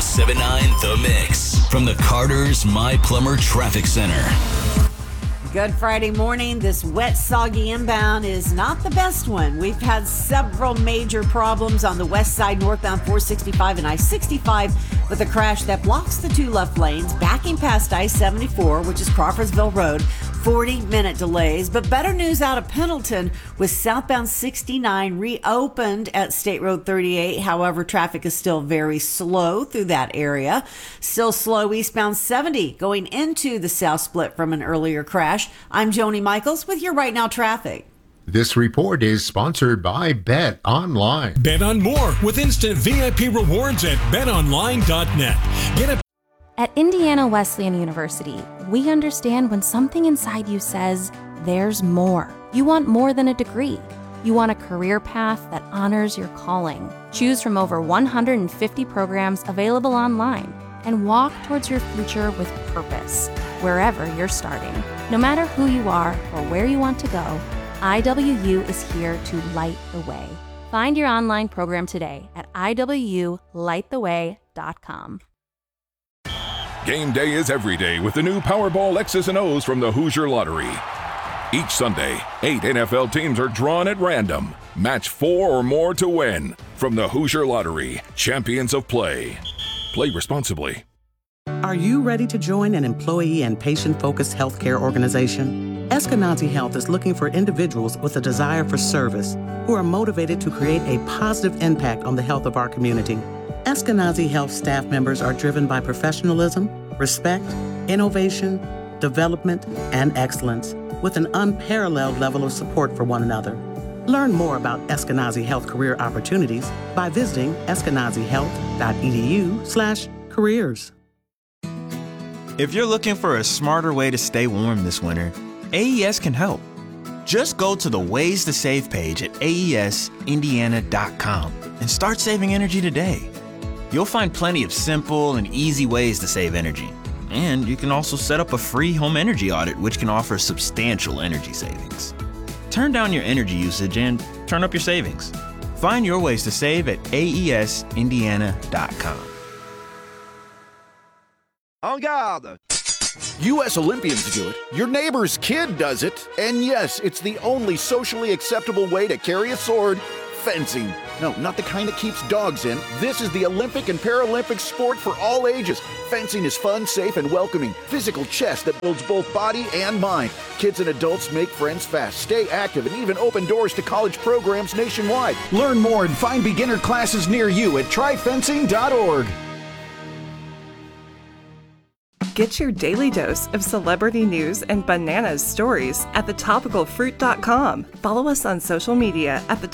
1079 The Mix from the Carter's My Plumber Traffic Center. Good Friday morning. This wet, soggy inbound is not the best one. We've had several major problems on the west side, northbound 465 and I-65 with a crash that blocks the two left lanes, backing past I-74, which is Crawfordsville Road. 40-minute delays, but better news out of Pendleton with southbound 69 reopened at State Road 38. However, traffic is still very slow through that area. Still slow eastbound 70 going into the south split from an earlier crash. I'm Joni Michaels with your Right Now traffic. This report is sponsored by Bet Online. Bet on more with instant VIP rewards at betonline.net. Get a At Indiana Wesleyan University, we understand when something inside you says, there's more. You want more than a degree. You want a career path that honors your calling. Choose from over 150 programs available online and walk towards your future with purpose, wherever you're starting. No matter who you are or where you want to go, IWU is here to light the way. Find your online program today at iwlighttheway.com. Game day is every day with the new Powerball X's and O's from the Hoosier Lottery. Each Sunday, 8 NFL teams are drawn at random. Match 4 or more to win. From the Hoosier Lottery, champions of play. Play responsibly. Are you ready to join an employee and patient-focused healthcare organization? Eskenazi Health is looking for individuals with a desire for service who are motivated to create a positive impact on the health of our community. Eskenazi Health staff members are driven by professionalism, respect, innovation, development, and excellence, with an unparalleled level of support for one another. Learn more about Eskenazi Health career opportunities by visiting eskenazihealth.edu/careers. If you're looking for a smarter way to stay warm this winter, AES can help. Just go to the Ways to Save page at aesindiana.com and start saving energy today. You'll find plenty of simple and easy ways to save energy. And you can also set up a free home energy audit, which can offer substantial energy savings. Turn down your energy usage and turn up your savings. Find your ways to save at aesindiana.com. En garde! U.S. Olympians do it, your neighbor's kid does it, and yes, it's the only socially acceptable way to carry a sword: fencing. No, not the kind that keeps dogs in. This is the Olympic and Paralympic sport for all ages. Fencing is fun, safe, and welcoming. Physical chess that builds both body and mind. Kids and adults make friends fast, stay active, and even open doors to college programs nationwide. Learn more and find beginner classes near you at tryfencing.org. Get your daily dose of celebrity news and bananas stories at thetopicalfruit.com. Follow us on social media at